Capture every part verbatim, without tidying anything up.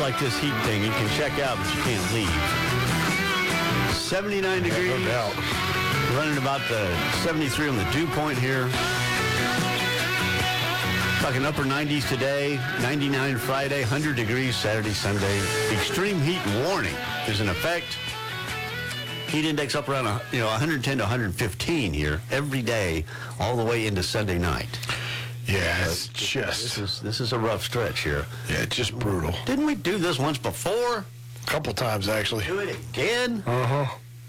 like this heat thing. You can check out, but you can't leave. seventy-nine degrees. No doubt. Running about the seventy-three on the dew point here. Talking upper nineties today, ninety-nine Friday, one hundred degrees Saturday, Sunday. Extreme heat warning is in effect. Heat index up around you know one hundred ten to one hundred fifteen here every day, all the way into Sunday night. Yeah, it's just this is this is a rough stretch here. Yeah, it's just brutal. Didn't we do this once before? A couple times actually. Do it again? Uh huh.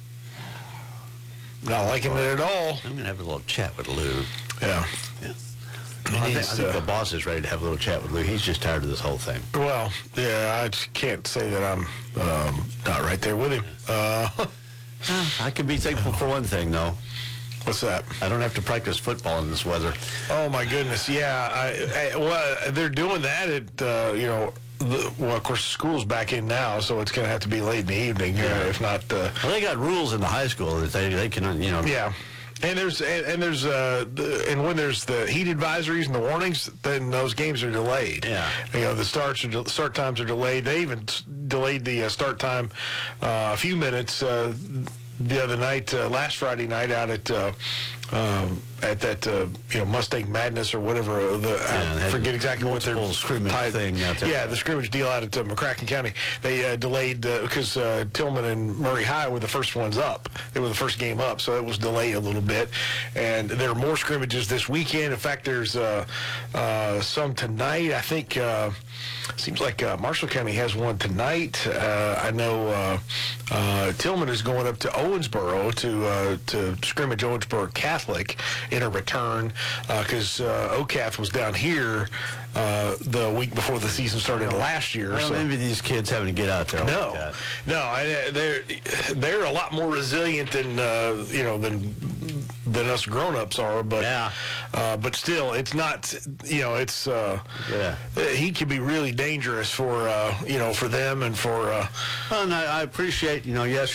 Not liking it at all. I'm gonna have a little chat with Lou. Yeah. Yeah. Well, I, think, I think uh, the boss is ready to have a little chat with Lou. He's just tired of this whole thing. Well, yeah, I just can't say that I'm um, not right there with him. Uh, I can be thankful for one thing, though. What's that? I don't have to practice football in this weather. Oh my goodness, yeah. I, I, well, they're doing that at uh, you know. The, well, of course, school's back in now, so it's going to have to be late in the evening, yeah. uh, if not. Uh, well, they got rules in the high school that they they can you know. Yeah. And there's and, and there's uh the, and when there's the heat advisories and the warnings, then those games are delayed. Yeah, you know the starts are de- start times are delayed. They even s- delayed the uh, start time uh, a few minutes uh, the other night, uh, last Friday night, out at uh, um, at that uh, you know Mustang Madness or whatever. Uh, the yeah, I forget exactly what their scrimmage tied, thing out there. Yeah, the scrimmage deal out at uh, McCracken County. They uh, delayed because uh, Tillman and Murray High were the first ones up. They were the first game up, so it was delayed a little bit. And there are more scrimmages this weekend. In fact, there's uh, uh, some tonight. I think uh, seems like uh, Marshall County has one tonight. Uh, I know uh, uh, Tillman is going up to Owensboro to uh, to scrimmage Owensboro Catholic in a return because uh, O C A Th was down here uh, the week before the season started last year. Well, so maybe these kids having to get out there. no, like that. no, I, they're they're a lot more resilient than uh, you know than than us grown-ups are. But yeah. uh, but still, it's not. You know, it's uh, yeah. he can be really dangerous for uh, you know for them and for. Uh, Well, and I, I appreciate you know yes.